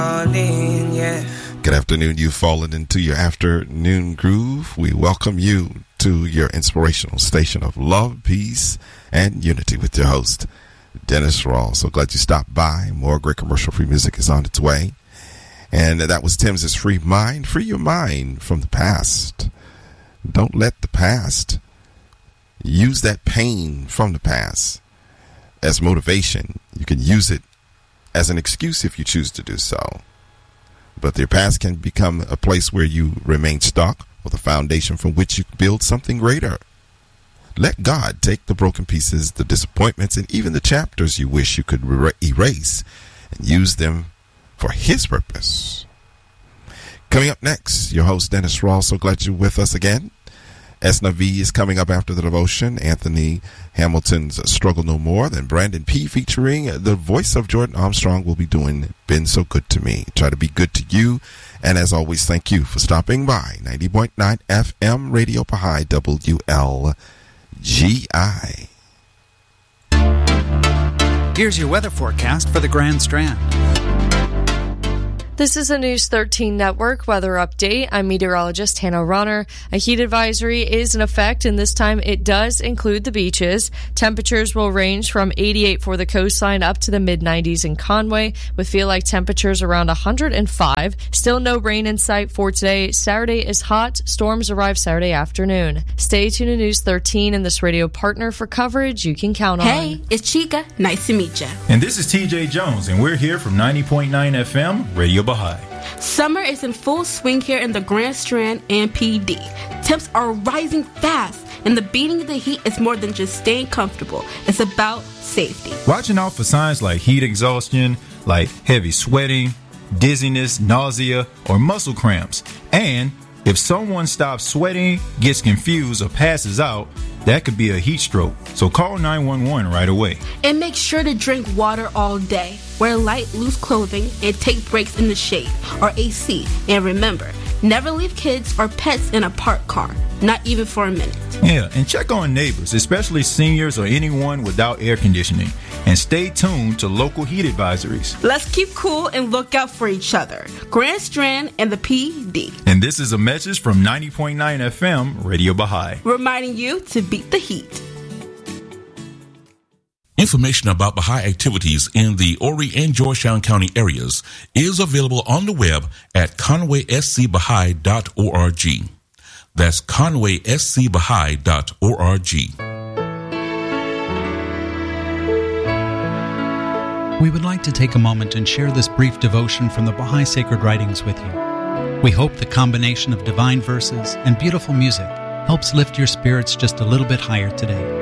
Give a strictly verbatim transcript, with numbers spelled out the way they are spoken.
Good afternoon. You've fallen into your afternoon groove. We welcome you to your inspirational station of love, peace, and unity with your host, Dennis Rawls. So glad you stopped by. More great commercial-free music is on its way. And that was Tim's Free Mind. Free your mind from the past. Don't let the past use that pain from the past as motivation. You can use it as an excuse if you choose to do so. But your past can become a place where you remain stuck with a foundation from which you build something greater. Let God take the broken pieces, the disappointments, and even the chapters you wish you could re- erase and use them for His purpose. Coming up next, your host, Dennis Rawls. So glad you're with us again. Esna V is coming up after the devotion. Anthony Hamilton's Struggle No More. Then Brandon P featuring the voice of Jordan Armstrong will be doing Been So Good to Me. Try to be good to you. And as always, thank you for stopping by. ninety point nine F M Radio Baha'i W L G I. Here's your weather forecast for the Grand Strand. This is a News thirteen Network weather update. I'm meteorologist Hannah Ronner. A heat advisory is in effect, and this time it does include the beaches. Temperatures will range from eighty-eight for the coastline up to the mid nineties in Conway, with feel-like temperatures around one hundred five. Still no rain in sight for today. Saturday is hot. Storms arrive Saturday afternoon. Stay tuned to News thirteen and this radio partner for coverage you can count on. Hey, it's Chica. Nice to meet you. And this is T J Jones, and we're here from ninety point nine F M Radio Baha'i. Summer is in full swing here in the Grand Strand and P D. Temps are rising fast, and the beating of the heat is more than just staying comfortable. It's about safety. Watching out for signs like heat exhaustion, like heavy sweating, dizziness, nausea, or muscle cramps. And if someone stops sweating, gets confused, or passes out, that could be a heat stroke. So call nine one one right away. And make sure to drink water all day. Wear light, loose clothing, and take breaks in the shade or A C. And remember, never leave kids or pets in a parked car, not even for a minute. Yeah, and check on neighbors, especially seniors or anyone without air conditioning. And stay tuned to local heat advisories. Let's keep cool and look out for each other. Grand Strand and the P D. And this is a message from ninety point nine F M Radio Baha'i, reminding you to beat the heat. Information about Baha'i activities in the Horry and Georgetown County areas is available on the web at conway s c baha'i dot org. That's conway s c baha'i dot org. We would like to take a moment and share this brief devotion from the Baha'i Sacred Writings with you. We hope the combination of divine verses and beautiful music helps lift your spirits just a little bit higher today.